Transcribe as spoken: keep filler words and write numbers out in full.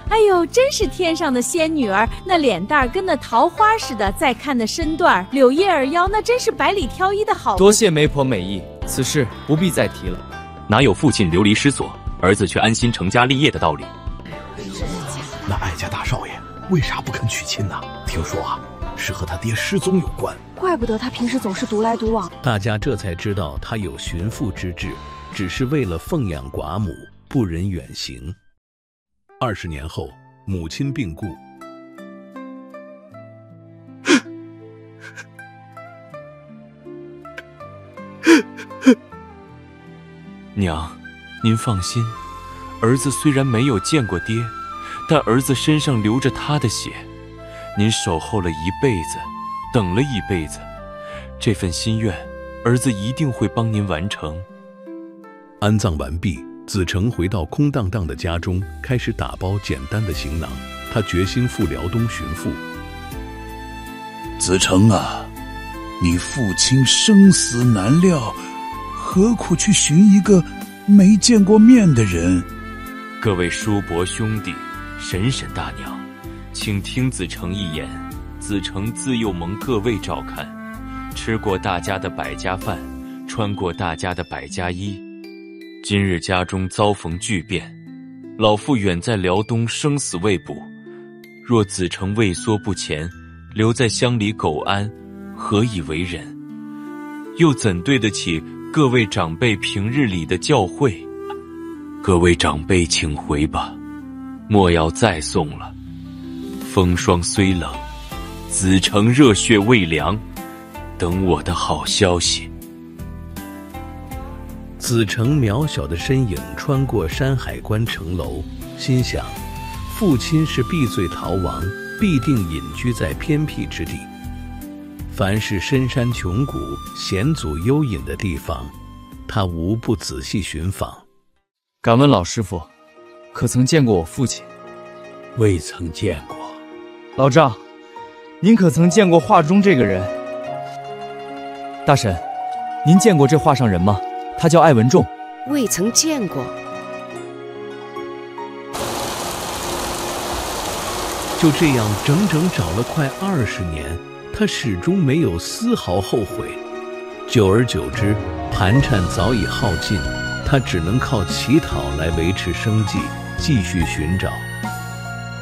哎呦，真是天上的仙女儿，那脸蛋儿跟那桃花似的，再看那身段，柳叶儿腰，那真是百里挑一的好。 多谢媒婆美意，此事不必再提了。 哪有父亲流离失所，儿子却安心成家立业的道理？ 那艾家大少爷为啥不肯娶亲呢？听说啊，是和他爹失踪有关。 怪不得他平时总是独来独往。 大家这才知道他有寻父之志，只是为了奉养寡母，不忍远行。二十年后，母亲病故。 娘，您放心，儿子虽然没有见过爹，但儿子身上流着他的血，您守候了一辈子，等了一辈子，这份心愿，儿子一定会帮您完成。 安葬完毕，子成回到空荡荡的家中，开始打包简单的行囊。他决心赴辽东寻父。 子成啊，你父亲生死难料，何苦去寻一个没见过面的人？ 各位叔伯兄弟，婶婶大娘，请听子成一言。子成自幼蒙各位照看，吃过大家的百家饭，穿过大家的百家衣。今日家中遭逢巨变，老父远在辽东，生死未卜。若子成畏缩不前，留在乡里苟安，何以为人？又怎对得起各位长辈平日里的教诲？各位长辈请回吧，莫要再送了。风霜虽冷，子成热血未凉，等我的好消息。 子成渺小的身影穿过山海关城楼，心想父亲是避罪逃亡，必定隐居在偏僻之地。凡是深山穷谷、险阻幽隐的地方，他无不仔细寻访。 敢问老师傅，可曾见过我父亲？ 未曾见过。 老丈，您可曾见过画中这个人？大婶，您见过这画上人吗？他叫艾文仲。 未曾见过。 就这样整整找了快二十年，他始终没有丝毫后悔。久而久之，盘缠早已耗尽，他只能靠乞讨来维持生计，继续寻找。